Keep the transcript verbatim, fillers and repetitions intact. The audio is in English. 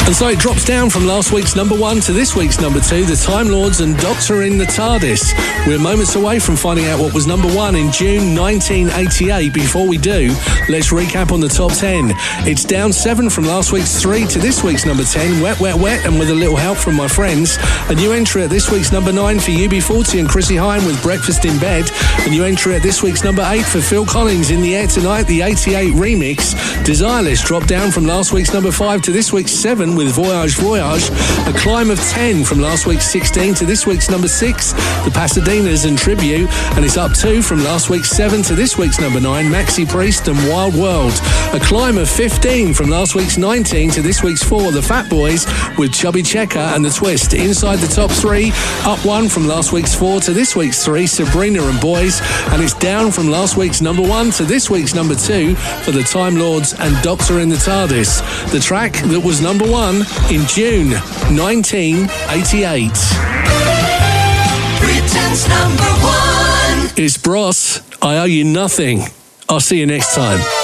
And so it drops down from last week's number one to this week's number two, The Time Lords and Doctor in the TARDIS. We're moments away from finding out what was number one in June nineteen eighty-eight. Before we do, let's recap on the top ten. It's down seven from last week's three to this week's number ten, Wet, Wet, Wet, and with a little help from my friends. A new entry at this week's number nine for U B forty and Chrissy Hine with Breakfast in Bed. A new entry at this week's number eight for Phil Collins, In the Air Tonight, the eighty-eight remix. Desireless dropped down from last week's number five to this week's seven with Voyage Voyage. A climb of ten from last week's sixteen to this week's number six, The Pasadenas and Tribute. And it's up two from last week's seven to this week's number nine, Maxi Priest and Wild World. A climb of fifteen from last week's nineteen to this week's four, The Fat Boys with Chubby Checker and The Twist. Inside the top three, up one from last week's four to this week's three, Sabrina and Boys. And it's down from last week's number one to this week's number two for The Time Lords and Doctor in the TARDIS. The track that was number one in June nineteen eighty-eight. Britain's number one. It's Bros. I owe you nothing. I'll see you next time.